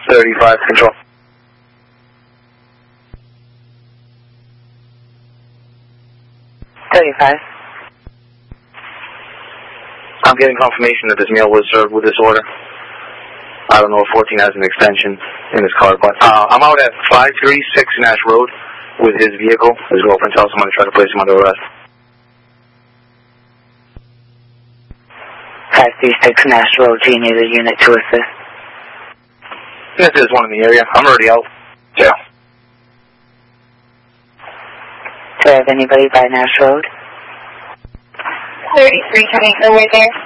35, control. I'm getting confirmation that this meal was served with this order. I don't know if 14 has an extension in his car, but I'm out at 536 Nash Road with his vehicle. His girlfriend tells him I'm going to try to place him under arrest. 536 Nash Road, do you need a unit to assist? Yes, there's one in the area. I'm already out. Yeah. Do I have anybody by Nash Road? 33, coming over there.